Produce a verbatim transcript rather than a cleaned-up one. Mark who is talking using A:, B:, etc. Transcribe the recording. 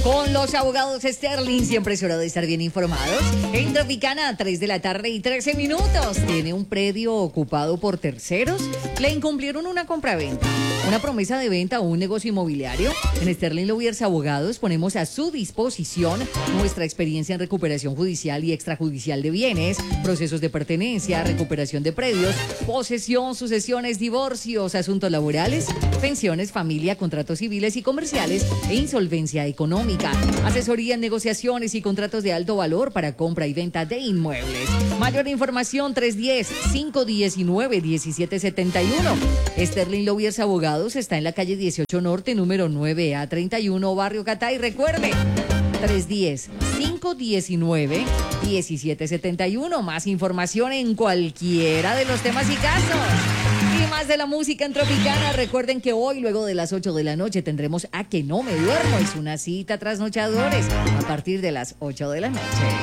A: Con los abogados Sterling, siempre es hora de estar bien informados. En Tropicana, tres de la tarde y trece minutos. Tiene un predio ocupado por terceros. Le incumplieron una compraventa, una promesa de venta o un negocio inmobiliario. En Sterling Lawyers Abogados ponemos a su disposición nuestra experiencia en recuperación judicial y extrajudicial de bienes, procesos de pertenencia, recuperación de predios, posesión, sucesiones, divorcios, asuntos laborales, pensiones, familia, contratos civiles y comerciales e insolvencia económica. Asesoría en negociaciones y contratos de alto valor para compra y venta de inmuebles. Mayor información tres uno cero, cinco uno nueve, uno siete siete uno. Sterling Lawyers Abogados está en la calle dieciocho Norte, número nueve A treinta y uno, Barrio Catay. Recuerde, tres uno cero, cinco uno nueve, uno siete siete uno. Más información en cualquiera de los temas y casos. Y más de la música en Tropicana. Recuerden que hoy, luego de las ocho de la noche, tendremos A Que No Me Duermo. Es una cita trasnochadores a partir de las ocho de la noche.